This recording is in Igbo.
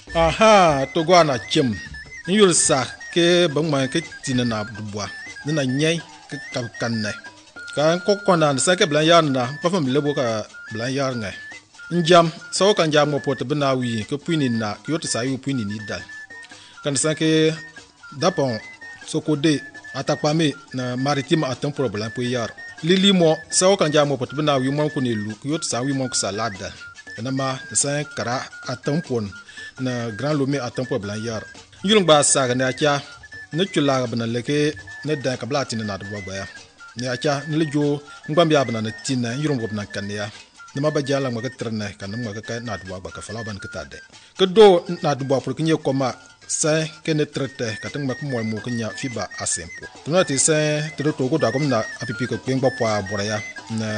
aha to go na chem yul sa ke bang ma ke tin na dubwa na nyai ke kan ne kan ko kona sa ke blan yar na pa fam lebo ka blan yar ngai njam so kan jam mo pot bna wi ke puini na yot sa yu puini ni dal kan sa ke dapon so ko de atakpame na maritime atam problem po yar lili mo so kan jam mo pot bna wi mo ko ni lu yot sa wi mo ko salada na ma sa kara atam pon na grand lome atam problem yar yulung ba sa ga na kya na chula bna leke na da ka blati na do ba ya ne acha ne jo ngbam ya bna na tinna yulung bna kan ya nama ba jala ma ka trene kan ma ka na do ba ka fala ban ka tade ka do na do ba pour kinye koma sa ke ne trete ka tang ma ko mo kanya fiba asempo tuna ti sa to ko da ko na apipi ko kwengba kwa bora ya na